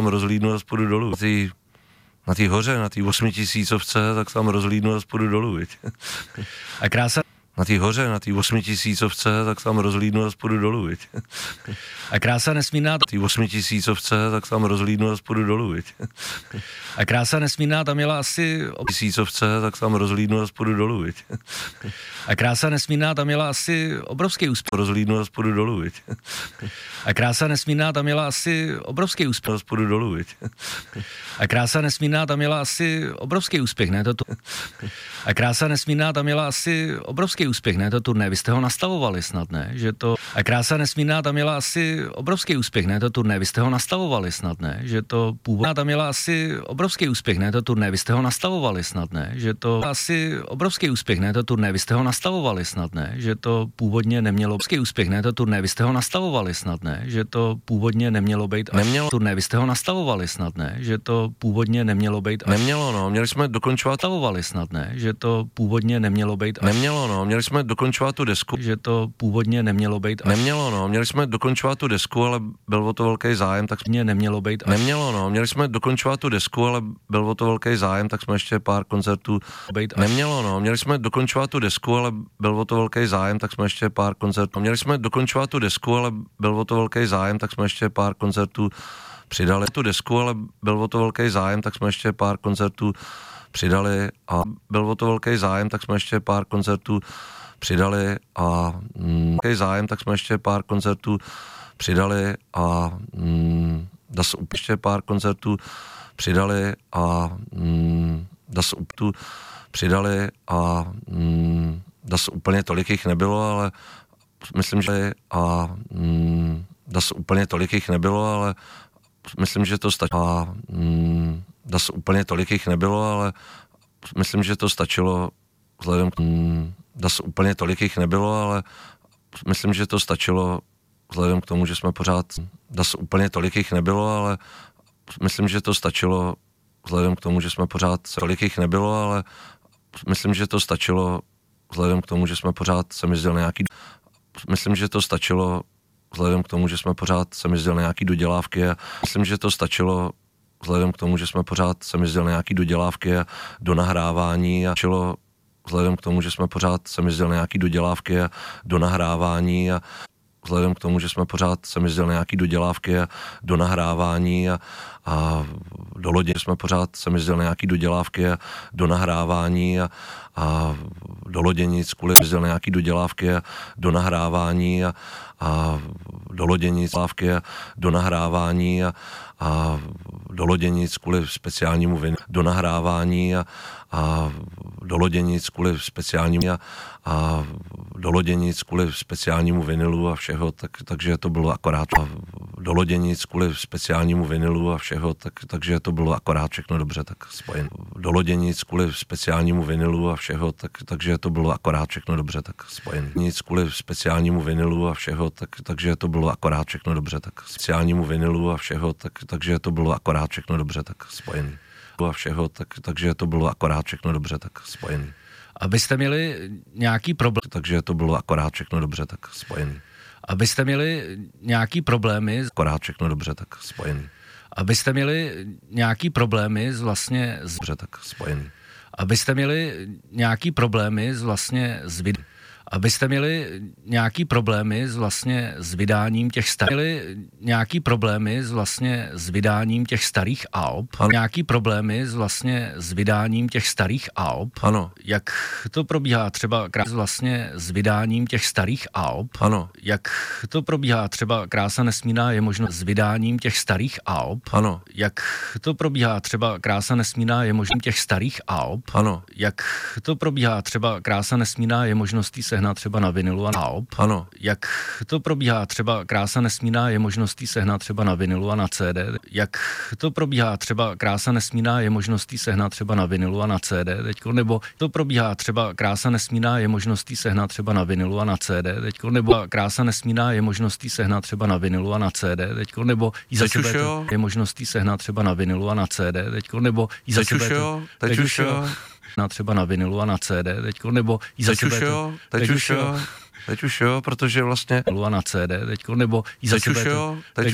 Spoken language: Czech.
tam rozhlídnu a půjdu dolů. Na té hoře, na té 8000, tak tam rozhlídnu a půjdu dolů, viď. A krása? Na té hoře, na té 8000, tak tam rozhlídnu a půjdu dolů, viď. A krása nesmírná? Na té 8000, tak tam rozhlídnu a půjdu dolů, viď. A krása nesmírná tam měla asi... 1000, tak tam rozhlídnu a půjdu dolů, viď. A krása nesmírná tam měla asi obrovský úspěch. Rozhlídnu a půjdu dolů, viď. A krása nesmírná tam měla asi obrovský úspěch. A půjdu dolů, viď. A krása nesmírná tam měla asi obrovský úspěch, ne? A krása nesmírná tam měla asi obrovský úspěch, ne? To turné, vy jste ho nastavovali snad, ne? Že to... A krása nesmírná tam měla asi obrovský úspěch, ne? To turné, vy jste ho nastavovali snad, ne? Že to původně tam měla asi obrovský úspěch, ne? To turné, vy jste ho nastavovali snad, ne? Že to asi obrovský úspěch, ne? To turné, vy jste ho nastavovali snad, ne? Že to původně nemělo obrovský úspěch, ne? To turné, vy jste ho nastavovali snad, ne? Že to původně nemělo být nemělo turné, vy jste ho nastavovali snad, ne? Že to původně nemělo být nemělo, no, měli jsme dokončovat nastavovali snad, ne? Že to původně nemělo být nemělo, no, měli jsme dokončovat tu desku, že to původně nemělo být nemělo, no, měli jsme dokončovat tu desku, ale byl o to velký zájem, tak nemělo být nemělo, no, měli jsme dokončovat tu desku, ale byl o to velký zájem, tak jsme ještě pár koncertů nemělo, no, měli jsme dokončovat tu desku, ale byl o to velký zájem, tak jsme ještě pár koncertů měli jsme dokončovat tu desku, ale byl o to velký zájem, tak jsme ještě pár koncertů přidali tu desku, ale byl o to velký zájem, tak jsme ještě pár koncertů přidali a byl o to velký zájem, tak jsme ještě pár koncertů přidali a velký zájem, tak jsme ještě pár koncertů přidali a ještě pár koncertů přidali a přidali a úplně tolik jich nebylo, ale myslím, že úplně tolik jich nebylo, ale myslím, že to stačilo a úplně tolik jich nebylo, ale myslím, že to stačilo vzhledem k úplně tolik jich nebylo, ale myslím, že to stačilo vzhledem k tomu, že jsme pořád úplně tolik jich nebylo, ale myslím, že to stačilo vzhledem k tomu, že jsme pořád tolik jich nebylo, ale myslím, že to stačilo vzhledem k tomu, že jsme pořád jsem jezdil nějaký myslím, že to stačilo vzhledem k tomu, že jsme pořád jsem jezdil nějaký dodělávky a myslím, že to stačilo vzhledem k tomu, že jsme pořád jsem jezdil nějaký dodělávky a do nahrávání a čilo vzhledem k tomu, že jsme pořád jsem jezdil nějaký dodělávky a do nahrávání a vzhledem k tomu, že jsme pořád jsem jezdil nějaký dodělávky a do nahrávání a do lodě jsme pořád jsem jezdil nějaký dodělávky a do nahrávání a do loděnic kvůli jezdil nějaký dodělávky a do nahrávání a do loděnic a do nahrávání a do loděnic kvůli speciálnímu vinu do nahrávání a do loděnic kvůli speciálnímu a do loděnic kvůli speciálnímu vinilu a všeho, takže to bylo akorát do loděnic kvůli speciálnímu vinilu a všeho, takže to bylo akorát všechno dobře tak spojen. Do loděnic kvůli speciálnímu vinilu a všeho, takže to bylo akorát všechno dobře tak spojen. Nic kvůli speciálnímu vinilu a všeho, takže to bylo akorát všechno dobře tak speciálnímu vinilu a všeho, takže to bylo akorát všechno dobře tak spojený. A všeho, takže to bylo akorát všechno dobře tak spojený. Abyste měli nějaký problém. Takže to bylo akorát všechno dobře tak spojený. Abyste měli nějaký problémy. Akorát všechno dobře tak spojený. Abyste měli nějaký problémy s vlastně dobře tak spojený. Abyste měli nějaký problémy s vlastně abyste měli nějaký problémy s vydáním těch starých nějaký problémy s vydáním těch starých alb, nějaký problémy s vydáním těch starých alb. Ano. Jak to probíhá třeba s vydáním těch starých alb? Ano. Jak to probíhá třeba Krása nesmírná je možnost s vydáním těch starých alb? Ano. Jak to probíhá třeba Krása nesmírná je možnost těch starých alb? Ano. Jak to probíhá třeba Krása nesmírná je možností sehnat třeba na vinilu a na alb. Ano. Jak to probíhá třeba Krása nesmírná je možností sehnat třeba na vinilu a na CD. Jak to probíhá třeba Krása nesmírná je možností sehnat třeba na vinilu a na CD teďko, nebo to probíhá třeba Krása nesmírná je možností sehnat třeba na vinilu a na CD teďko, nebo Krása nesmírná je možností sehnat třeba na vinilu a na CD teďko, nebo jí za sebe je možností sehnat třeba na vinilu a na CD teďko, nebo jí za sebe teď už jo. Na třeba na vinilu a na CD teďko, nebo jí za sebe teď už jo, protože vlastně a na CD teďko, nebo jí za sebe